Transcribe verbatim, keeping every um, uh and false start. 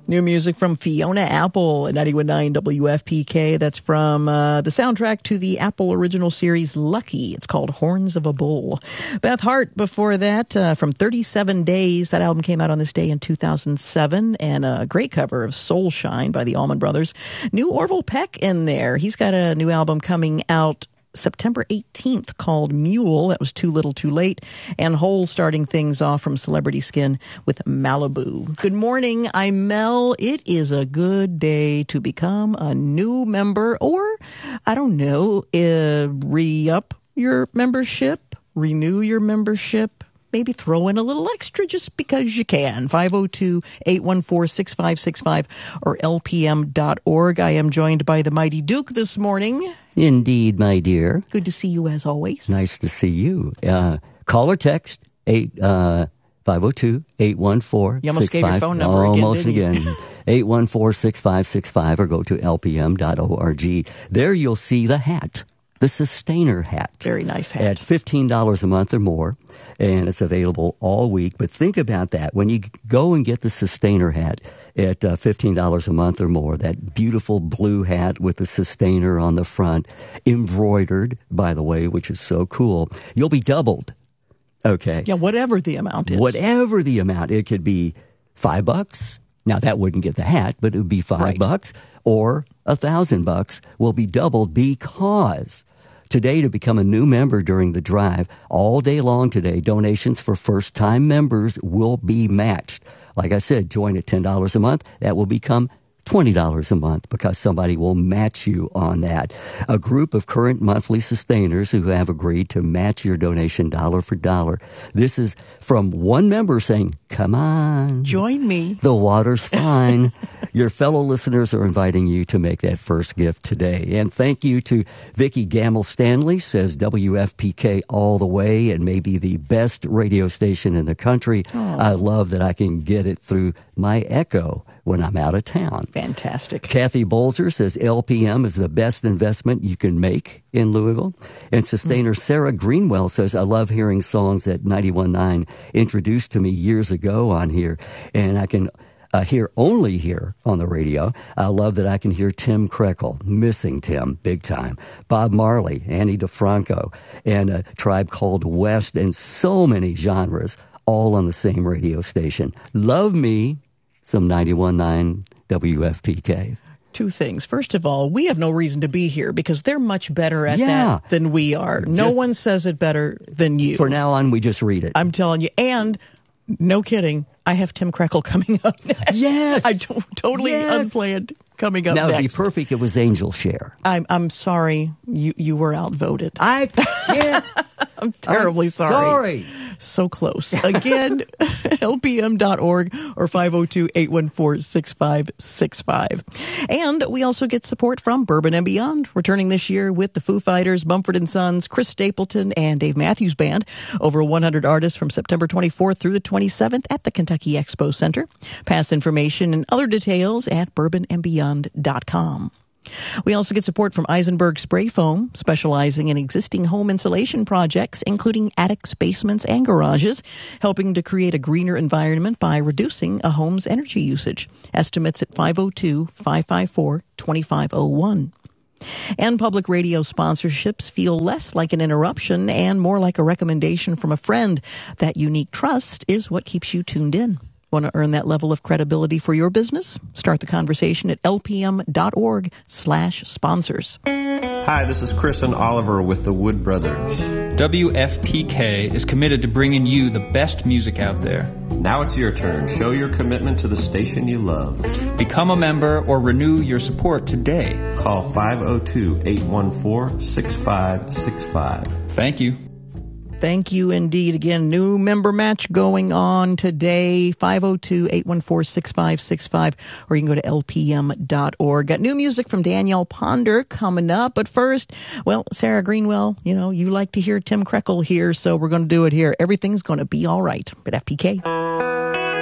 New music from Fiona Apple at ninety-one point nine W F P K. That's from uh, the soundtrack to the Apple original series Lucky. It's called Horns of a Bull. Beth Hart before that uh, from thirty-seven days. That album came out on this day in two thousand seven, and a great cover of Soul Shine by the Allman Brothers. New Orville Peck in there. He's got a new album coming out September eighteenth called Mule. That was Too Little Too Late. And Hole starting things off from Celebrity Skin with Malibu. Good morning. I'm Mel. It is a good day to become a new member, or, I don't know, uh, re-up your membership, renew your membership. Maybe throw in a little extra just because you can. five oh two, eight one four, six five six five or L P M dot org. I am joined by the Mighty Duke this morning. Indeed, my dear. Good to see you as always. Nice to see you. Uh, call or text eight uh, five oh two, eight one four, You almost six five, gave your phone number almost again, again. eight one four, six five six five or go to L P M dot org. There you'll see the hat. The Sustainer hat. Very nice hat. At fifteen dollars a month or more, and it's available all week. But think about that. When you go and get the Sustainer hat at uh, fifteen dollars a month or more, that beautiful blue hat with the Sustainer on the front, embroidered, by the way, which is so cool, you'll be doubled. Okay. Yeah, whatever the amount is. Whatever the amount. It could be five bucks. Now, that wouldn't get the hat, but it would be five right. bucks, or a thousand bucks will be doubled because today, to become a new member during the drive, all day long today, donations for first-time members will be matched. Like I said, join at ten dollars a month. That will become twenty dollars a month because somebody will match you on that. A group of current monthly sustainers who have agreed to match your donation dollar for dollar. This is from one member saying, come on. Join me. The water's fine. Your fellow listeners are inviting you to make that first gift today. And thank you to Vicki Gamble-Stanley, says W F P K all the way and maybe the best radio station in the country. Oh. I love that I can get it through my Echo when I'm out of town. Fantastic. Kathy Bolzer says L P M is the best investment you can make in Louisville. And sustainer mm. Sarah Greenwell says, I love hearing songs that ninety-one point nine introduced to me years ago on here. And I can uh, hear only here on the radio. I love that I can hear Tim Krekel, missing Tim big time. Bob Marley, Annie DeFranco, and a Tribe Called West, and so many genres, all on the same radio station. Love me some ninety-one point nine W F P K. Two things. First of all, we have no reason to be here because they're much better at yeah. that than we are. No just, one says it better than you. For now on, we just read it. I'm telling you. And no kidding, I have Tim Krekel coming up next. Yes. I t- totally yes. unplanned coming up now, next. Now, it'd be perfect if it was Angel Share. I'm I'm sorry you, you were outvoted. I can't. I'm terribly I'm sorry. sorry. So close. Again, L P M dot org or five oh two, eight one four, six five six five. And we also get support from Bourbon and Beyond, returning this year with the Foo Fighters, Mumford and Sons, Chris Stapleton, and Dave Matthews Band. Over one hundred artists from September twenty-fourth through the twenty-seventh at the Kentucky Expo Center. Pass information and other details at bourbon and beyond dot com. We also get support from Eisenberg Spray Foam, specializing in existing home insulation projects, including attics, basements, and garages, helping to create a greener environment by reducing a home's energy usage. Estimates at five oh two, five five four, two five oh one. And public radio sponsorships feel less like an interruption and more like a recommendation from a friend. That unique trust is what keeps you tuned in. Want to earn that level of credibility for your business? Start the conversation at L P M dot org slash sponsors. Hi, this is Chris and Oliver with the Wood Brothers. W F P K is committed to bringing you the best music out there. Now it's your turn. Show your commitment to the station you love. Become a member or renew your support today. Call five oh two, eight one four, six five six five. Thank you. Thank you indeed. Again, new member match going on today, five oh two, eight one four, six five six five, or you can go to L P M dot org. Got new music from Danielle Ponder coming up. But first, well, Sarah Greenwell, you know, you like to hear Tim Krekel here, so we're going to do it here. Everything's going to be all right at F P K.